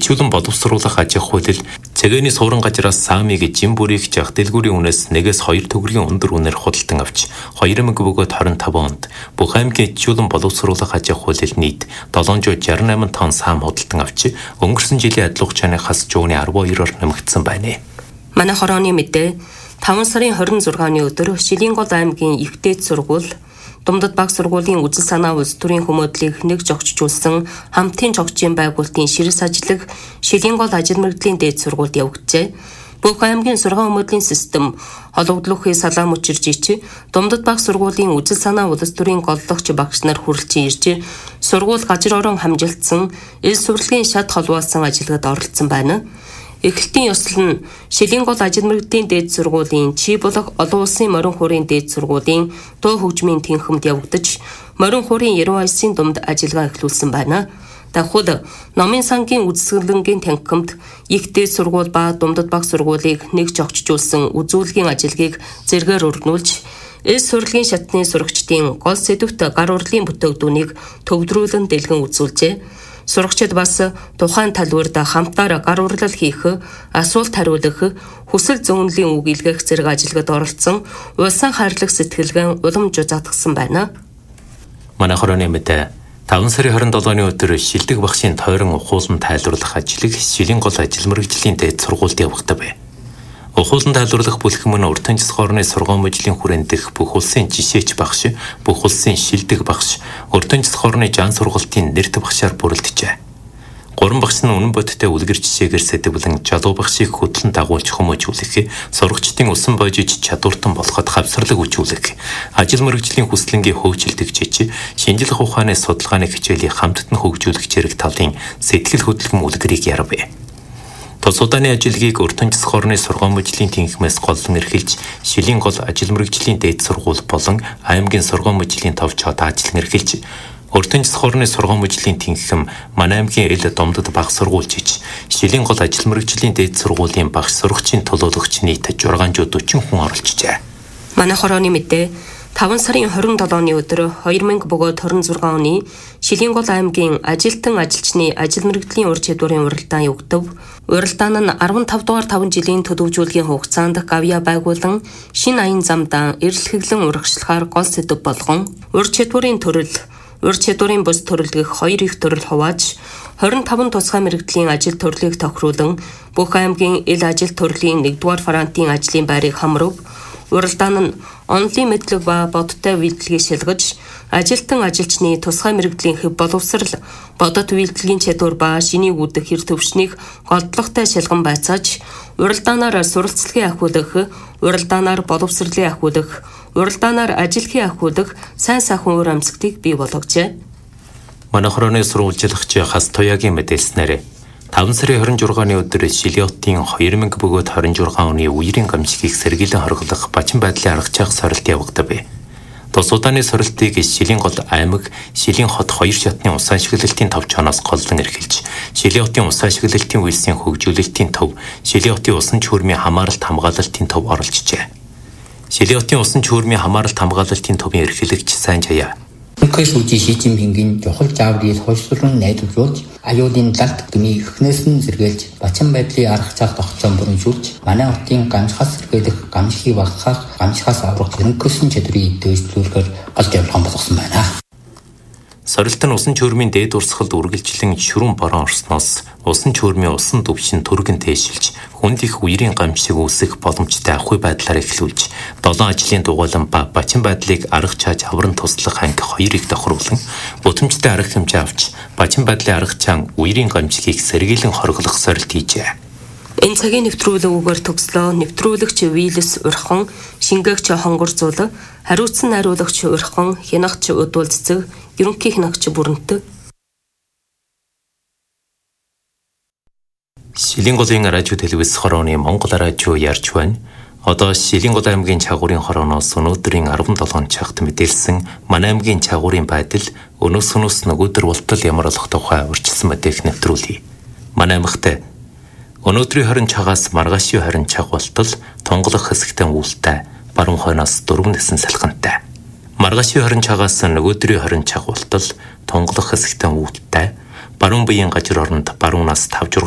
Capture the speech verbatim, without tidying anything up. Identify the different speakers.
Speaker 1: Хичүүлэн боловсруулах аж ахуй хууль цэгээний суурин газраас Саамиг жим бүрийг жах дэлгүүрийн үнээс нэгээс хоёр төгрөгийн өндөр үнээр худалдан авч хоёр мянга бөгөөд хорин таван онд бүх аймгийн хичүүлэн боловсруулах аж ахуй хууль нийт долоон жүз шестьдесят восемь тонн саам худалдан авч өнгөрсөн жилийн адилхан хугацаанаас жууны арван хоёроор нэмэгдсэн байна.
Speaker 2: Манай хорооны мэдээ таван сарын хорин зургааны өдөр Шилэнгол аймгийн их дээд сургууль Думдад баг сургуулийн үзэл санаа улс төрийн хүмүүдлийг нэг жогчжуулсан хамтын жогчийн байгуулалтын ширээс ажиллах Шилэнгол ажил мэргэжлийн дээд сургуульд явагджээ. Бүх аймгийн сургаан хүмүүдлийн систем холбогдлохын салаам учирж ичи Думдад баг сургуулийн үзэл санаа улс төрийн голлогч багш нар хүрэлцэн ирж сургууль гажир орон хамжилтсан ил сурлагын шат холбоолсон ажиллагад оролцсон байна. Эхлэлтийн ёслол нь Шилэнгол ажил мэргэжлийн дээд сургуулийн чи болох олон улсын морин хуурын дээд сургуулийн дуу хөгжмийн тэнхимд явагдаж морин хуурын яруу альсын думд ажиллагаа эхлүүлсэн байна. Давхад номын сангийн үзэсгэлэнгийн тэнхимд их дээд сургууль ба Думдад баг сургуулийг нэг жогчжуулсан үзүүлгийн ажиллагийг зэргээр өргөнүүлж ил сурлагын шатны сурагчдын гол сэдвт гар урлын бүтээгдүүнийг төвлөрүүлэн дэлгэн үзүүлжээ. Сурагчид бас тухайн талбарт хамтаар гар урлал хийх, асуулт хариулах, хүсэл зөөнлийн үг илгээх зэрэг ажиллагад оролцсон улсын хайрлах сэтгэлгэн уламж заатгсан байна.
Speaker 1: Манай хорооны мэдээ таван сарын хорин долооны өдөр шилдэг багшийн тойрон ухуулан тайлбарлах ажлыг Шилэнгол ажил мэргэжлийн дээд сургуульд явагдав. Ухуулан тайлбарлах бүлэг мөн урд тэнцэс хоорны сургаан мужлийн хүрээнд дэх бүх улсын жишээч багш, бүх улсын шилдэг багш, урд тэнцэс хоорны жан сургалтын нэрт багшаар бүрэлдэжээ. Гурван багш нь үнэн бодиттой үлгэр жишээгээр сэдвлэн жалуу багшийг хөтлөн дагуулж хүмүүжүүлэх, сурагчдын усан бойжиж чадвартан болоход хавсарлаг үжүүлэх, ажил мэргэжлийн хүслэнгийн хөгжилдэг жиж, шинжлэх ухааны судалгааны хичээлийг хамтд нь хөгжүүлэх зэрэг талын сэтгэл хөдлөм үлгэрийг ярав. Тус удааны ажилгийг урд тэнцэс хоорны сургаан мужлийн тэнхимээс голлон эрхэлж Шилэнгол ажил мэргэжлийн дээд сургууль болон аймгийн сургаан мужлийн товч хот ажиллан эрхэлж урд тэнцэс хоорны сургаан мужлийн тэнхим манай аймгийн ил Думдад баг сургууль жиж Шилэнгол ажил мэргэжлийн дээд сургуулийн багш сурагчийн төлөөлөгч нийт шестьсот forty хүн оролцжээ.
Speaker 2: Манай хорооны мэдээ таван сарын хорин долооны өдөр хоёр мянга бөгөөд хорин зургаан оны Шилэнгол аймгийн ажилтан ажилчны ажил мэргэжлийн ур чадварын уралдаан явагдав. Уралдаан нь арван тав дугаар таван жилийн төлөвлөжүүлгийн хугацаанд гавья байгуулан шинэ аян замдаа эрэл хэглэн урагшлахаар гол сэдэв болгон ур чадварын төрөл, ур чадварын бус төрөлдөх хоёр их төрөл хувааж хорин таван тусгай мэргэжлийн ажил төрлийг тохируулан бүх аймгийн ил ажил төрлийн нэгдүгээр фронтын ажлын байрыг хамрав. Уралдаан нь онлын мэдлэг ба бодтой үйлдэлийг шилгэж ажилтан ажилчны тусгай мэргэжлийн хэв боловсрал, бодот үйлдэлгийн чадвар ба шинийг үүдэх хэр төвшнийг голдлоготой шалган байцааж уралдаанаар суралцлагын ахиулах, уралдаанаар боловсролын ахиулах, уралдаанаар ажилхийн ахиулах сайн сайхан уур амьсгтыг бий болгожээ.
Speaker 1: Манай хорооны сурвалжлагч Хас Туяагийн мэдээлснээр таван сарын хорин зургааны өдөр Шилэотын хоёр мянга бөгөөд хорин зургаан оны үерийн гамшигыг сэргийлэн хорглох бачин байдлын аргачлах сорилт явагдав. Тус удааны сорилтыг Шилэнгол аймаг Шилэн хот хоёр шатны ус ашиглалтын тав чоноос голлон эрхэлж Шилэотын ус ашиглалтын үйлсийн хөгжүүлэлтийн төв, Шилэотын усан чүрмийн хамааралт хамгаалалтын төв оролцжээ. Шилэотын усан чүрмийн хамааралт хамгаалалтын төвийн эрхлэгч Сайн Жаяа
Speaker 3: Үнэхээр сүүжи Шижинпингийн чухал зааврыг хойшлуулан найдварлуулж аюулын далд гмий эхнээс нь сэргээлж бачин байдлын арга цаг тогтцоон бүрэншүүлж манай хотын гамшихаас сэргээлэх, гамшихыг багасгах, гамшихаас аврах хөрөнгөсөн чадрыг дэвшлүүлэхээр гол явуулган болгосон байна.
Speaker 1: Сорилт нь усан чөөрмийн дээд урсгалд үргэлжлэн шүрэн борон орсноос усан чөөрмийн усан төвшин түргэн тээшилж хүнд их үерийн гамшиг үүсэх боломжтой ахуй байдлаар эхлүүлж долоон ажлын дугуйлан ба бачин байдлыг арга чааж авран туслах анги хоёрыг тохируулан бүтэмжтэй арга хэмжээ авч бачин байдлын арга чаан үерийн гамшигыг сэргийлэн хорглох сорилт хийжээ.
Speaker 2: Энэ цагийн нэвтрүүлгүүгээр төгслөө нэвтрүүлэгч Вилс урхан, шингээгч хонгор зул, хариуцсан найруулагч урхан, хянагч өдүүл цэцэг, ерөнхий хянагч бүрэнтэ.
Speaker 1: Шилэнголын радио телевиз хорооны Монгол радио ярьж байна. Одоо Шилэнгол аймгийн чагуурын хорооноос өнөөдрийн арван долоон цагт мэдээлсэн манай аймгийн чагуурын байдал өнөөс өнөөс нөгөөдөр болтол ямар болох тухай урьдчилсан мэдээг нэвтрүүлье. Манай аймагт өнөөдрийн хорин цагаас маргаашийн хорин цаг болтол тунгалах хэсэгтэн үүлтэй баруун хойноос дөрвөн нисэн салхинтай. Маргаашийн хорин цагаас нөгөөдрийн хорин цаг болтол тунгалах хэсэгтэн үүлтэй баруун биеийн гажир оронд баруунаас тавж